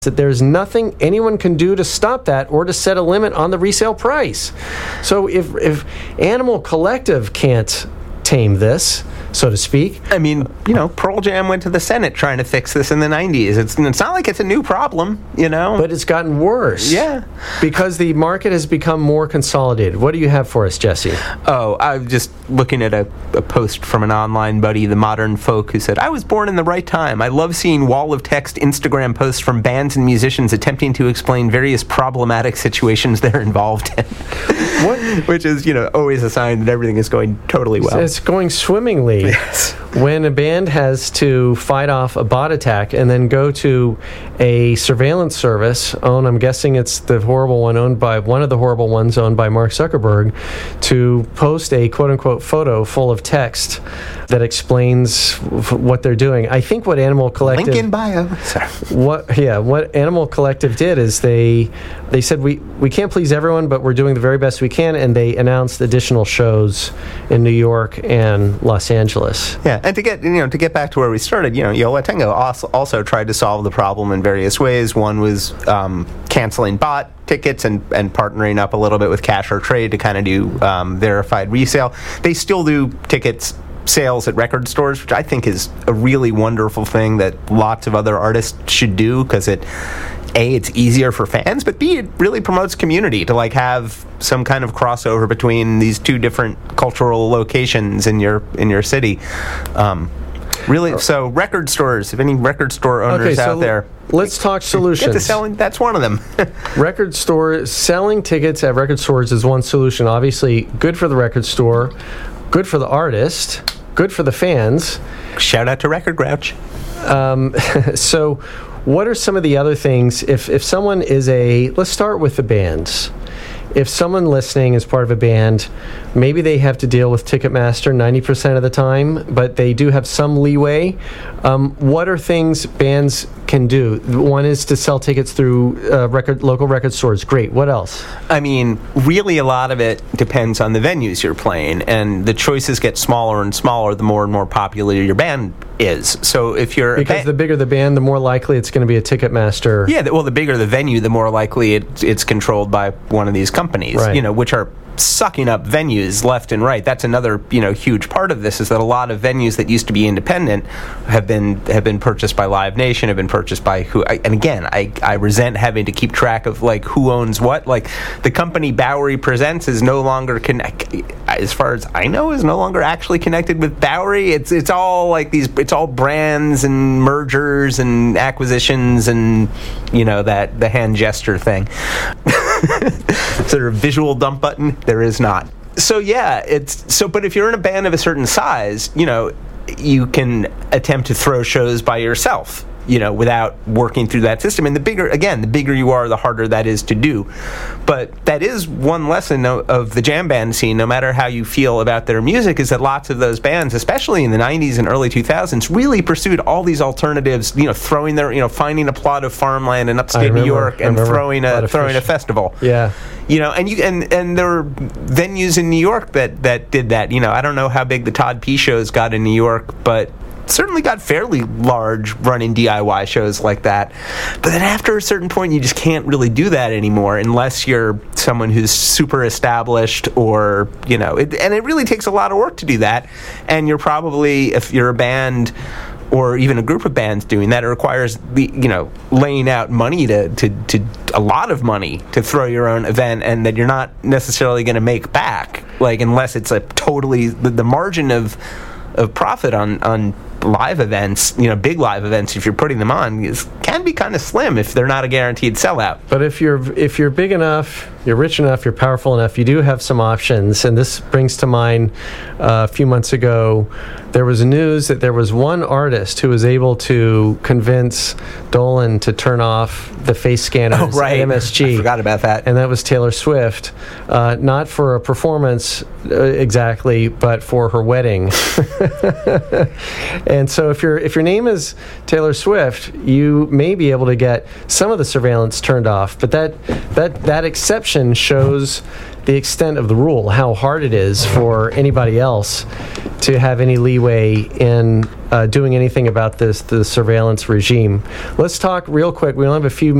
that there's nothing anyone can do to stop that or to set a limit on the resale price. So if Animal Collective can't tame this, so to speak. I mean, Pearl Jam went to the Senate trying to fix this in the 90s. It's not like it's a new problem, But it's gotten worse. Yeah. Because the market has become more consolidated. What do you have for us, Jesse? Oh, I'm just looking at a post from an online buddy, The Modern Folk, who said, I was born in the right time. I love seeing wall of text Instagram posts from bands and musicians attempting to explain various problematic situations they're involved in. Which is, always a sign that everything is going totally well. It's going swimmingly. Yes. When a band has to fight off a bot attack and then go to a surveillance service, I'm guessing it's one of the horrible ones owned by Mark Zuckerberg, to post a quote-unquote photo full of text that explains what they're doing. I think what Animal Collective... Link in bio. Sorry. What Animal Collective did is they said, we can't please everyone, but we're doing the very best we can, and they announced additional shows in New York and Los Angeles. Yeah, and to get back to where we started, Yo La Tengo also tried to solve the problem in various ways. One was canceling bot tickets and partnering up a little bit with Cash or Trade to kind of do verified resale. They still do tickets sales at record stores, which I think is a really wonderful thing that lots of other artists should do, because it's easier for fans, but B, it really promotes community to have some kind of crossover between these two different cultural locations in your city. So record stores, if any record store owners out there, let's talk solutions. Get to selling, that's one of them. Record store, selling tickets at record stores is one solution. Obviously, good for the record store, good for the artist, good for the fans. Shout out to Record Grouch. So what are some of the other things? If someone let's start with the bands. If someone listening is part of a band, maybe they have to deal with Ticketmaster 90% of the time, but they do have some leeway. What are things bands can do? One is to sell tickets through local record stores. Great. What else? I mean, really a lot of it depends on the venues you're playing, and the choices get smaller and smaller the more and more popular your band is. So if you're... Because the bigger the band, the more likely it's going to be a Ticketmaster... Yeah, the bigger the venue, the more likely it's controlled by one of these companies, right, which are sucking up venues left and right. That's another, huge part of this, is that a lot of venues that used to be independent have been purchased by Live Nation, have been purchased by who, and again, I resent having to keep track of who owns what. The company Bowery Presents is no longer as far as I know, is no longer actually connected with Bowery. It's all it's all brands and mergers and acquisitions and that the hand gesture thing. Sort of visual dump button. There is not. So yeah, but if you're in a band of a certain size, you can attempt to throw shows by yourself, without working through that system. And the bigger you are, the harder that is to do. But that is one lesson of the jam band scene, no matter how you feel about their music, is that lots of those bands, especially in the 90s and early 2000s, really pursued all these alternatives, finding a plot of farmland in upstate New York and throwing a festival. Yeah. And there were venues in New York that did that. I don't know how big the Todd P shows got in New York, but certainly got fairly large running DIY shows like that. But then after a certain point, you just can't really do that anymore unless you're someone who's super established, or and it really takes a lot of work to do that. And you're probably, if you're a band or even a group of bands doing that, it requires laying out money to a lot of money to throw your own event, and that you're not necessarily going to make back, unless it's a totally the margin of profit on live events, big live events, if you're putting them on, can be kind of slim if they're not a guaranteed sellout. But if you're big enough, you're rich enough, you're powerful enough, you do have some options. And this brings to mind a few months ago, there was news that there was one artist who was able to convince Dolan to turn off the face scanners at MSG. I forgot about that. And that was Taylor Swift. Not for a performance exactly, but for her wedding. And so if your name is Taylor Swift, you may be able to get some of the surveillance turned off. But that exception shows the extent of the rule, how hard it is for anybody else to have any leeway in doing anything about the surveillance regime. Let's talk real quick. We only have a few